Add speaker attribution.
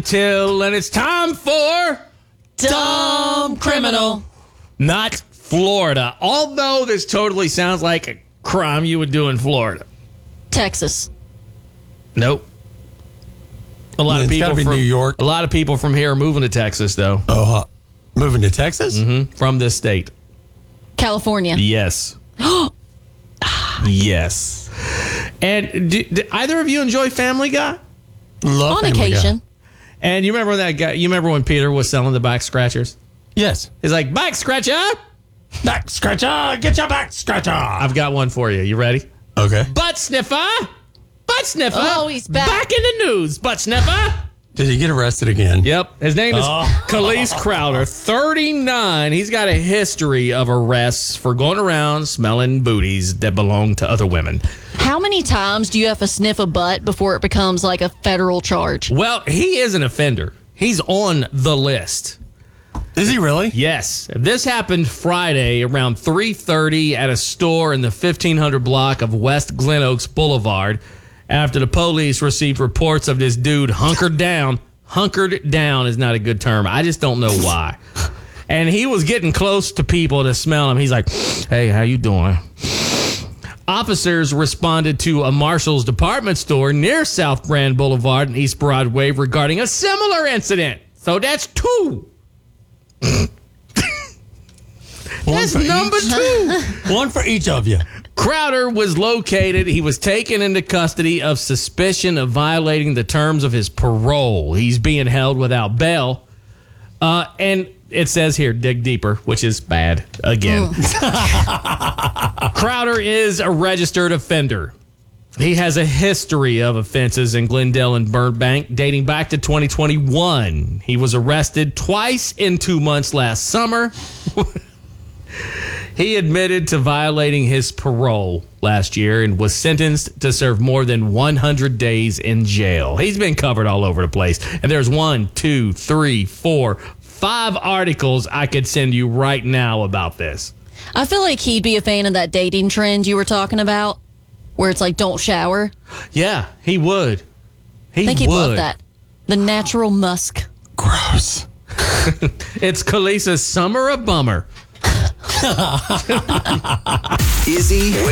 Speaker 1: Till, and it's time for
Speaker 2: Dumb Criminal.
Speaker 1: Not Florida. Although this totally sounds like a crime you would do in Florida.
Speaker 2: Texas.
Speaker 1: Nope. A lot of
Speaker 3: It's
Speaker 1: people
Speaker 3: gotta be
Speaker 1: from
Speaker 3: New York.
Speaker 1: A lot of people from here are moving to Texas, though.
Speaker 3: Oh, moving to Texas?
Speaker 1: From this state.
Speaker 2: California.
Speaker 1: Yes. Yes. And do either of you enjoy Family Guy?
Speaker 3: Love
Speaker 2: On
Speaker 3: Family Guy.
Speaker 2: occasion.
Speaker 1: And you remember that guy? You remember when Peter was selling the back scratchers?
Speaker 3: Yes.
Speaker 1: He's like, back scratcher.
Speaker 3: Back scratcher. Get your back scratcher.
Speaker 1: I've got one for you. You ready?
Speaker 3: Okay.
Speaker 1: Butt sniffer. Butt sniffer.
Speaker 2: Oh, he's back.
Speaker 1: Back in the news. Butt sniffer.
Speaker 3: Did he get arrested again?
Speaker 1: Yep. His name is Khalees Crowder, 39. He's got a history of arrests for going around smelling booties that belong to other women.
Speaker 2: How many times do you have to sniff a butt before it becomes like a federal charge?
Speaker 1: Well, he is an offender. He's on the list.
Speaker 3: Is he really?
Speaker 1: Yes. This happened Friday around 3:30 at a store in the 1500 block of West Glen Oaks Boulevard after the police received reports of this dude hunkered down. Hunkered down is not a good term. I just don't know why. And he was getting close to people to smell him. He's like, hey, how you doing? Officers responded to a Marshall's department store near South Brand Boulevard and East Broadway regarding a similar incident. So that's two. That's number two.
Speaker 3: One for each of you.
Speaker 1: Crowder was located. He was taken into custody of suspicion of violating the terms of his parole. He's being held without bail. And it says here, dig deeper, which is bad again. Crowder is a registered offender. He has a history of offenses in Glendale and Burbank dating back to 2021. He was arrested twice in 2 months last summer. He admitted to violating his parole last year and was sentenced to serve more than 100 days in jail. He's been covered all over the place. And there's 5 articles I could send you right now about this.
Speaker 2: I feel like he'd be a fan of that dating trend you were talking about, where it's like, don't shower.
Speaker 1: Yeah, he would.
Speaker 2: I think he'd love that. The natural musk.
Speaker 3: Gross.
Speaker 1: It's Khalees's Summer a Bummer.
Speaker 4: Izzy